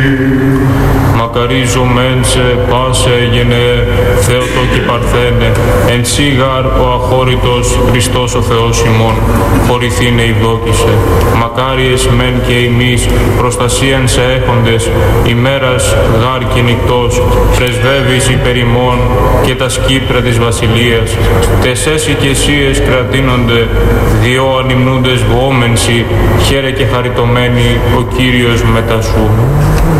Μακαρίζομεν σε πάσε γενε, Θεοτό και Παρθένε, εν σίγαρ ο αχώρητος Χριστός ο Θεός ημών, χωρηθήνε ηδόκησε. Μακάριες μεν και ημείς, προστασίαν σε έχοντες, ημέρας γάρ και νυχτός, πρεσβεύεις υπερ ημών και τα σκύπρα της βασιλείας. Τεσές οικεσίες κρατείνονται, διό ανυμνούντες βοόμενσι, χαίρε και χαριτωμένοι ο Κύριος μετά σου.